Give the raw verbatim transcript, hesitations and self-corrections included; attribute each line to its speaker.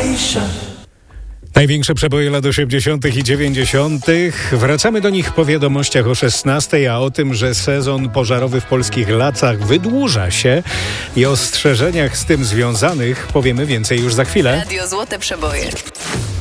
Speaker 1: Największe przeboje lat osiemdziesiątych i dziewięćdziesiątych. Wracamy do nich po wiadomościach o szesnastej, a o tym, że sezon pożarowy w polskich lasach wydłuża się i ostrzeżeniach z tym związanych powiemy więcej już za chwilę.
Speaker 2: Radio Złote Przeboje.